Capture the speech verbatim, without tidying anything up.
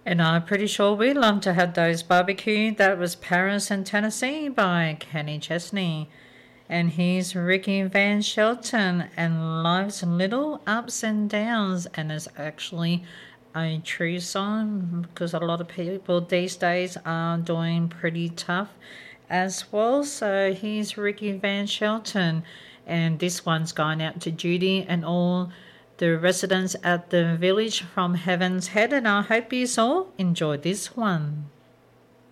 And I'm pretty sure we love to have those barbecue. That was Paris and Tennessee by Kenny Chesney. And here's Ricky Van Shelton and Life's Little Ups and Downs. And it's actually a true song because a lot of people these days are doing pretty tough as well. So here's Ricky Van Shelton. And this one's going out to Judy and all the residents at the village from Heaven's Head, and I hope you all enjoy this one.